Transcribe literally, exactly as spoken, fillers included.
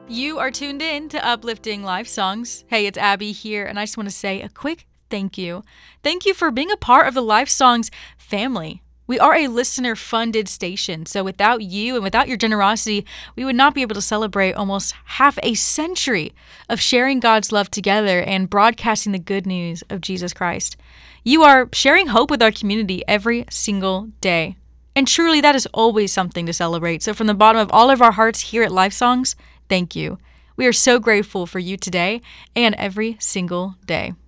You are tuned in to Uplifting Life Songs. Hey, it's Abby here, and I just want to say a quick thank you. Thank you for being a part of the Life Songs family. We are a listener-funded station, so without you and without your generosity, we would not be able to celebrate almost half a century of sharing God's love together and broadcasting the good news of Jesus Christ. You are sharing hope with our community every single day. And truly, that is always something to celebrate. So from the bottom of all of our hearts here at Life Songs, thank you. We are so grateful for you today and every single day.